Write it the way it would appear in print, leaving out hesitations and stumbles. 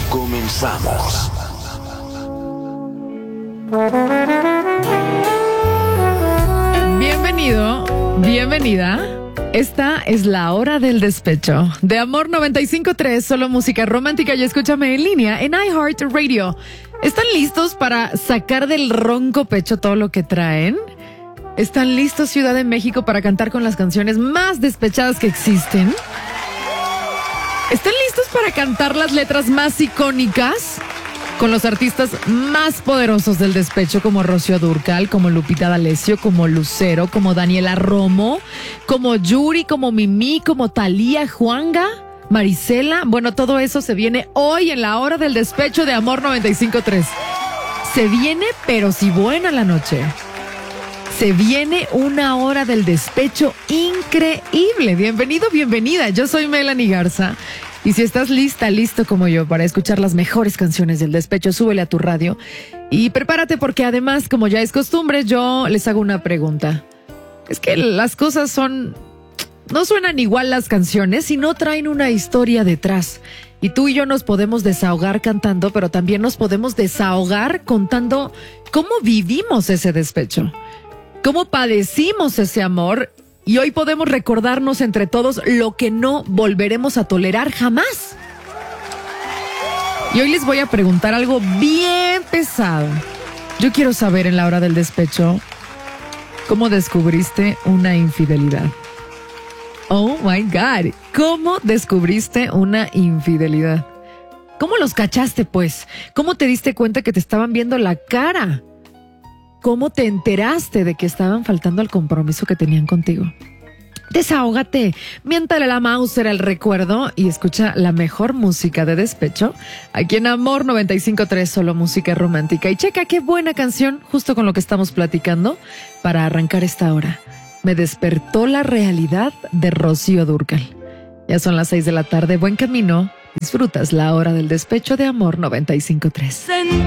Comenzamos. Bienvenido, bienvenida. Esta es la hora del despecho de Amor 95.3, solo música romántica, y escúchame en línea en iHeartRadio. ¿Están listos para sacar del ronco pecho todo lo que traen? ¿Están listos, Ciudad de México, para cantar con las canciones más despechadas que existen? ¿Están listos para cantar las letras más icónicas con los artistas más poderosos del despecho, como Rocío Dúrcal, como Lupita D'Alessio, como Lucero, como Daniela Romo, como Yuri, como Mimi, como Thalía, Juanga, Marisela? Bueno, todo eso se viene hoy en la hora del despecho de Amor 95.3. Se viene, pero si buena la noche. Se viene una hora del despecho increíble. Bienvenido, bienvenida. Yo soy Melanie Garza. Y si estás lista, listo como yo para escuchar las mejores canciones del despecho, súbele a tu radio y prepárate, porque además, como ya es costumbre, yo les hago una pregunta. Es que las cosas no suenan igual las canciones si no traen una historia detrás. Y tú y yo nos podemos desahogar cantando, pero también nos podemos desahogar contando cómo vivimos ese despecho, cómo padecimos ese amor. Y hoy podemos recordarnos entre todos lo que no volveremos a tolerar jamás. Y hoy les voy a preguntar algo bien pesado. Yo quiero saber, en la hora del despecho, ¿cómo descubriste una infidelidad? Oh my God, ¿cómo descubriste una infidelidad? ¿Cómo los cachaste, pues? ¿Cómo te diste cuenta que te estaban viendo la cara? ¿Cómo te enteraste de que estaban faltando al compromiso que tenían contigo? Desahógate, miéntale la Mauser al recuerdo y escucha la mejor música de despecho aquí en Amor 95.3, solo música romántica. Y checa qué buena canción, justo con lo que estamos platicando, para arrancar esta hora. Me despertó la realidad, de Rocío Dúrcal. Ya son las 6 de la tarde, buen camino. Disfrutas la hora del despecho de Amor 95.3.